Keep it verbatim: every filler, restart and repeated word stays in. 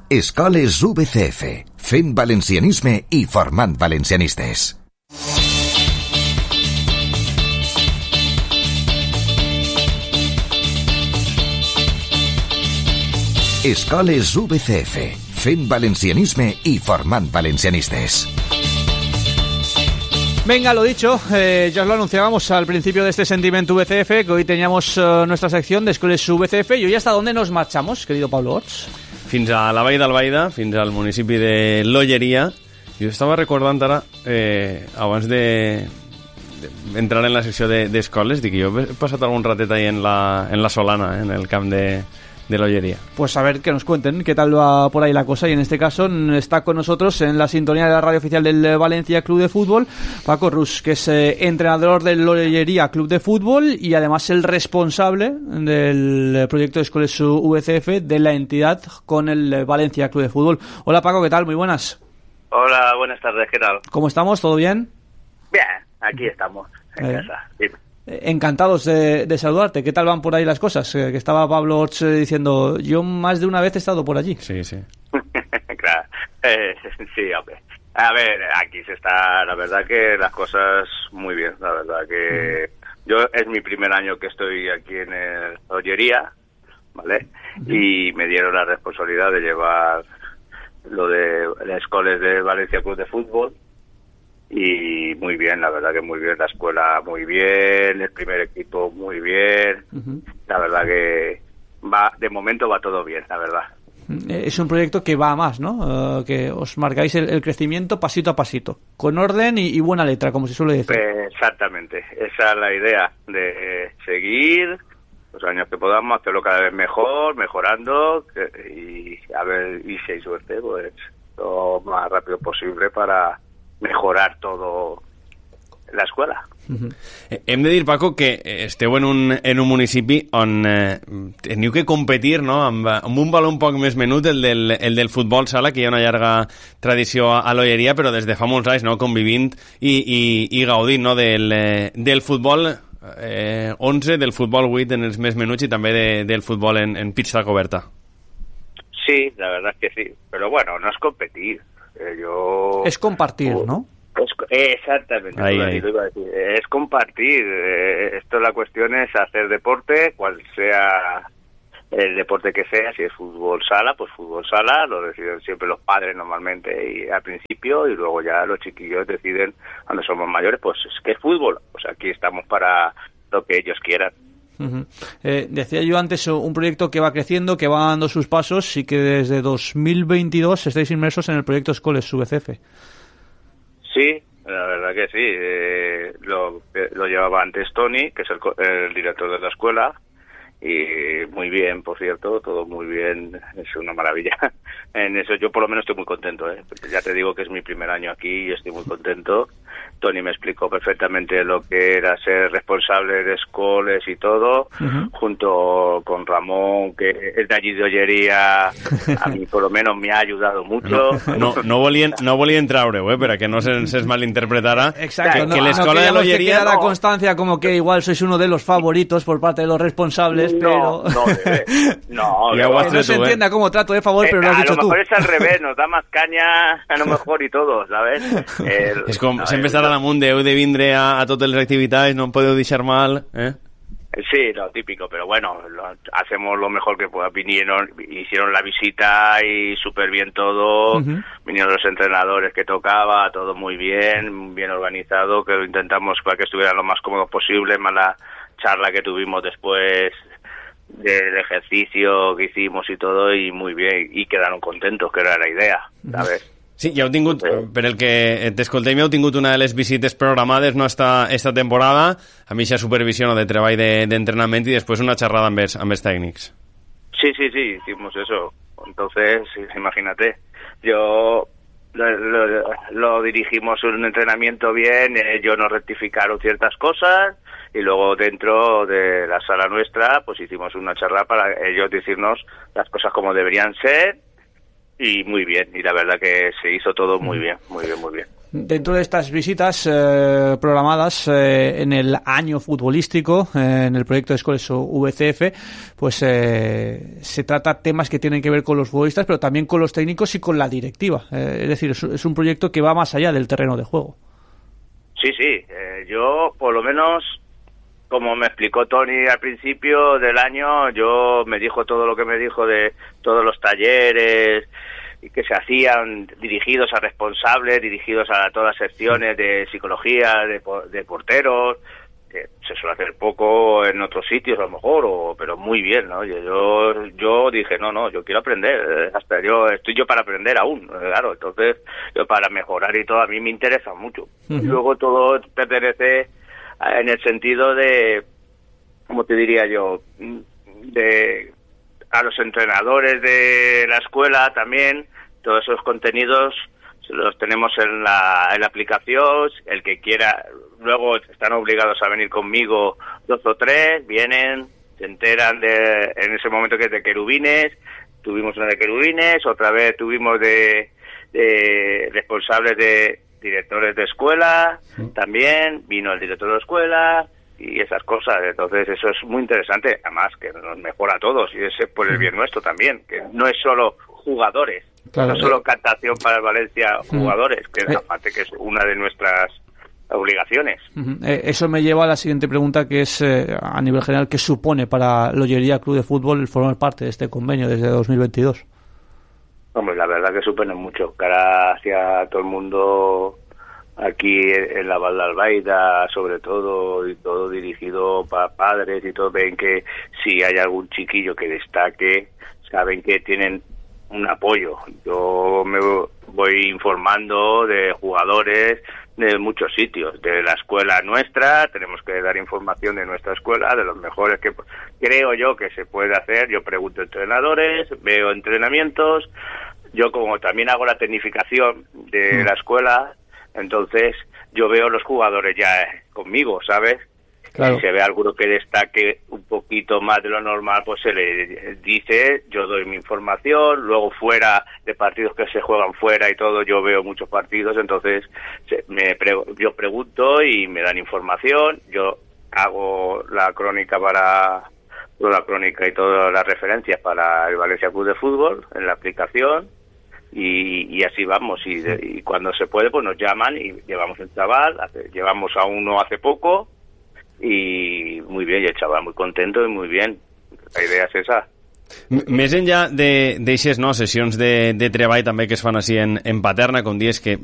Escoles U B C F, fent valencianisme i formant valencianistes. Escoles U B C F, fent valencianisme y formant valencianistes. Venga, lo dicho, eh, ya os lo anunciábamos al principio de este Sentiment U B C F, que hoy teníamos uh, nuestra sección de Escoles U B C F, y hoy hasta dónde nos marchamos, querido Pablo Ots? Fins a la Vall d'Albaida, fins al municipi de l'Olleria. Jo estava recordant ara, eh, abans de, de entrar en la secció d'escoles, de, dic, jo he passat algun ratet ahí en la, en la Solana, en el camp de... de la Olleria. Pues a ver que nos cuenten qué tal va por ahí la cosa, y en este caso está con nosotros en la sintonía de la radio oficial del Valencia Club de Fútbol Paco Rus, que es eh, entrenador del Olleria Club de Fútbol y además el responsable del proyecto de Escoles U B C F de la entidad con el Valencia Club de Fútbol. Hola Paco, ¿qué tal? Muy buenas. Hola, buenas tardes, ¿qué tal? ¿Cómo estamos? ¿Todo bien? Bien, aquí estamos, en eh. casa. Sí. Encantados de, de saludarte. ¿Qué tal van por ahí las cosas? Eh, que estaba Pablo Ots eh, diciendo, yo más de una vez he estado por allí. Sí, sí. Claro. Eh, sí, hombre. A ver, aquí se está, la verdad que las cosas muy bien, la verdad que mm. yo es mi primer año que estoy aquí en el Olleria, ¿vale? Mm. Y me dieron la responsabilidad de llevar lo de las escuelas de Valencia Club de Fútbol. Y muy bien, la verdad que muy bien, la escuela muy bien, el primer equipo muy bien, uh-huh. La verdad que va, de momento va todo bien, la verdad. Es un proyecto que va a más, ¿no? Uh, que os marcáis el, el crecimiento pasito a pasito, con orden y, y buena letra, como se suele decir. Pues exactamente, esa es la idea, de seguir los años que podamos, hacerlo cada vez mejor, mejorando, que, y a ver, y si hay suerte, pues lo más rápido posible para mejorar todo la escuela. Uh-huh. Eh, hem de dir, Paco, que esteu en un, en un municipi on eh, teniu que competir, no?, amb, amb un valor un poc més menut, el del, el del futbol sala, que hi ha una llarga tradició a, a l'Olleria, però des de fa molts anys, no?, convivint i, i, i gaudint, no?, del, eh, del futbol eh, onze, del futbol vuit en els més menuts i també de, del futbol en, en pista coberta. Sí, la verdad es que sí, pero bueno, no es competir. Eh, yo... Es compartir, ¿no? Es, exactamente, ahí, ahí. Lo iba a decir. Es compartir. Eh, esto la cuestión es hacer deporte, cual sea el deporte que sea. Si es fútbol sala, pues fútbol sala, lo deciden siempre los padres normalmente y al principio, y luego ya los chiquillos deciden cuando somos mayores, pues es que es fútbol. Pues aquí estamos para lo que ellos quieran. Uh-huh. Eh, decía yo antes, un proyecto que va creciendo, que va dando sus pasos y que desde dos mil veintidós estáis inmersos en el proyecto Escoles U B C F. Sí, la verdad que sí. Eh, lo, lo llevaba antes Tony, que es el, el director de la escuela, y muy bien, por cierto, todo muy bien, es una maravilla. En eso yo por lo menos estoy muy contento, ¿eh? Ya te digo que es mi primer año aquí y estoy muy contento. Tony me explicó perfectamente lo que era ser responsable de escoles y todo, uh-huh. junto con Ramón, que es de allí de Olleria, a mí por lo menos me ha ayudado mucho. No, no, no volien, no volien traure-ho, eh, para que no se, se malinterpretara. Exacto, que, no, que l'escola no de l'Olleria... No, la constancia como que igual sois uno de los favoritos por parte de los responsables, no, pero... No, debe. No, ja no, no se tu, entienda eh? como trato de favor, eh, pero lo has a dicho lo tú. mejor es al revés, nos da más caña a lo mejor y todo, ¿sabes? El, és com, no, sempre el, estarà damunt de heu de vindre a, a totes les activitats, no em podeu deixar mal, eh? Sí, lo típico, pero bueno, lo, hacemos lo mejor que pueda. Vinieron, hicieron la visita y súper bien todo, uh-huh. Vinieron los entrenadores que tocaba, todo muy bien, bien organizado, que lo intentamos para que estuviera lo más cómodo posible, más la charla que tuvimos después del ejercicio que hicimos y todo, y muy bien, y quedaron contentos, que era la idea, ¿sabes? Sí, ja heu tingut, per el que t'escoltem, heu tingut una de les visites programades, no, esta, esta temporada, a mitja supervisió, no, de treball de, d'entrenament, i després una xerrada amb els, amb els tècnics. Sí, sí, sí, hicimos eso. Entonces, imagínate, yo lo, lo, lo dirigimos un entrenamiento bien, ellos nos rectificaron ciertas cosas, y luego dentro de la sala nuestra, pues hicimos una charla para ellos decirnos las cosas como deberían ser, y muy bien, y la verdad que se hizo todo muy bien, muy bien, muy bien. Dentro de estas visitas eh, programadas eh, en el año futbolístico, eh, en el proyecto de Escoles V C F, pues eh, se trata temas que tienen que ver con los futbolistas, pero también con los técnicos y con la directiva. Eh, es decir, es, es un proyecto que va más allá del terreno de juego. Sí, sí. Eh, yo, por lo menos, como me explicó Tony al principio del año, yo me dijo todo lo que me dijo de todos los talleres que se hacían dirigidos a responsables, dirigidos a todas las secciones de psicología, de, de porteros, que se suele hacer poco en otros sitios a lo mejor, o, pero muy bien, ¿no? Yo, yo yo dije, no, no, yo quiero aprender, hasta yo estoy yo para aprender aún, claro, entonces yo para mejorar y todo, a mí me interesa mucho. Uh-huh. Y luego todo pertenece en el sentido de, ¿cómo te diría yo?, de a los entrenadores de la escuela también. Todos esos contenidos los tenemos en la, en la aplicación. El que quiera, luego están obligados a venir conmigo dos o tres, vienen, se enteran de, en ese momento que es de querubines, tuvimos una de querubines, otra vez tuvimos de, de responsables de directores de escuela, sí. También vino el director de la escuela y esas cosas. Entonces eso es muy interesante, además que nos mejora a todos y ese por el bien nuestro también, que no es solo jugadores, claro, no solo captación para el Valencia jugadores, que es aparte que es una de nuestras obligaciones. Uh-huh. Eh, eso me lleva a la siguiente pregunta, que es eh, a nivel general, ¿qué supone para Lollería Club de Fútbol formar parte de este convenio desde dos mil veintidós? Hombre, la verdad que supone mucho, cara hacia todo el mundo aquí en la Val de Albaida, sobre todo, y todo dirigido para padres y todo. Ven que si hay algún chiquillo que destaque, saben que tienen un apoyo. Yo me voy informando de jugadores de muchos sitios, de la escuela nuestra, tenemos que dar información de nuestra escuela, de los mejores que creo yo que se puede hacer. Yo pregunto a entrenadores, veo entrenamientos, yo como también hago la tecnificación de la escuela, entonces yo veo los jugadores ya conmigo, ¿sabes? Claro. Si se ve alguno que destaque un poquito más de lo normal, pues se le dice, yo doy mi información, luego fuera de partidos que se juegan fuera y todo, yo veo muchos partidos, entonces me pre- yo pregunto y me dan información, yo hago la crónica para toda la crónica y todas las referencias para el Valencia Club de Fútbol en la aplicación. Y, y así vamos, y, de, y cuando se puede pues nos llaman y llevamos el chaval, hace, llevamos a uno hace poco y muy bien, y el chaval muy contento y muy bien, la idea es esa. Més enllà de d'eixes no, sessions de, de treball també que es fan així en, en Paterna, com dius que